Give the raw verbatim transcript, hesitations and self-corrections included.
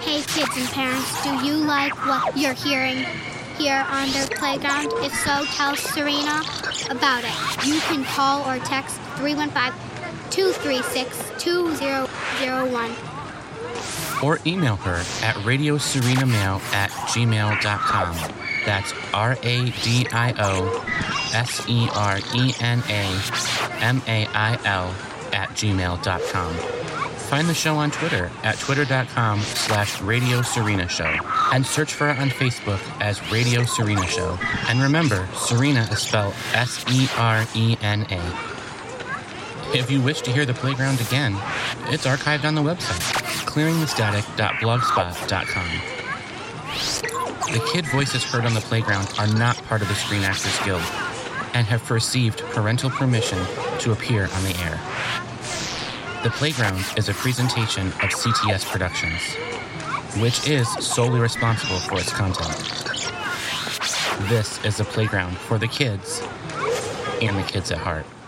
Hey kids and parents, do you like what you're hearing here on the playground? If so, tell Serena about it. You can call or text three one five, two three six, two zero zero one. Or email her at radioserenamail at gmail dot com. That's R A D I O S E R E N A M A I L at gmail dot com. Find the show on Twitter at twitter.com slash Radio Serena Show and search for it on Facebook as Radio Serena Show. And remember, Serena is spelled S E R E N A. If you wish to hear the playground again, it's archived on the website, clearing the static dot blogspot dot com. The kid voices heard on the playground are not part of the Screen Actors Guild and have received parental permission to appear on the air. The Playground is a presentation of C T S Productions, which is solely responsible for its content. This is the playground for the kids and the kids at heart.